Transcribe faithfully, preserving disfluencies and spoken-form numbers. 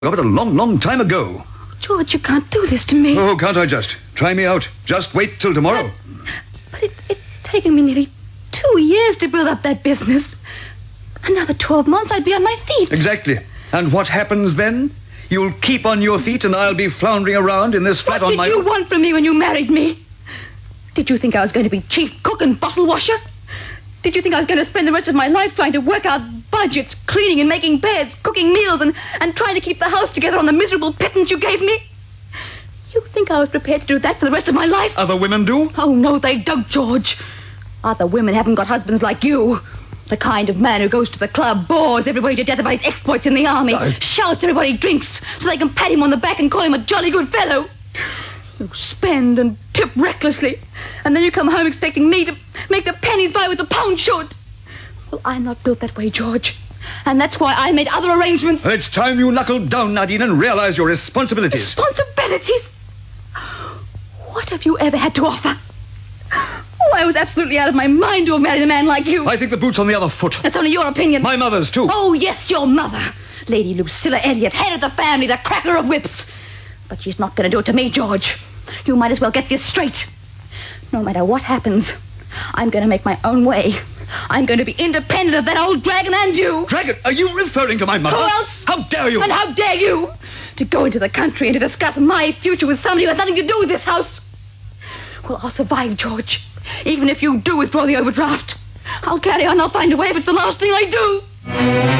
Got it a long, long time ago. George, you can't do this to me. Oh, can't I just? Try me out. Just wait till tomorrow. But, but it, it's taken me nearly two years to build up that business. Another twelve months, I'd be on my feet. Exactly. And what happens then? You'll keep on your feet and I'll be floundering around in this flat what on my... What did you want from me when you married me? Did you think I was going to be chief cook and bottle washer? Did you think I was going to spend the rest of my life trying to work out budgets, cleaning and making beds, cooking meals, and, and trying to keep the house together on the miserable pittance you gave me? You think I was prepared to do that for the rest of my life? Other women do? Oh, no, they don't, George. Other women haven't got husbands like you. The kind of man who goes to the club, bores everybody to death about his exploits in the army, I... shouts everybody drinks so they can pat him on the back and call him a jolly good fellow. You spend and tip recklessly, and then you come home expecting me to make the pennies by with the pound short. Well, I'm not built that way, George, and that's why I made other arrangements. It's time you knuckled down, Nadine, and realize your responsibilities. Responsibilities? What have you ever had to offer? Oh, I was absolutely out of my mind to have married a man like you. I think the boot's on the other foot. That's only your opinion. My mother's, too. Oh, yes, your mother. Lady Lucilla Elliot, head of the family, the cracker of whips. But she's not going to do it to me, George. You might as well get this straight. No matter what happens, I'm going to make my own way. I'm going to be independent of that old dragon and you. Dragon? Are you referring to my mother? Who else? How dare you? And how dare you to go into the country and to discuss my future with somebody who has nothing to do with this house? Well, I'll survive, George. Even if you do withdraw the overdraft, I'll carry on. I'll find a way if it's the last thing I do.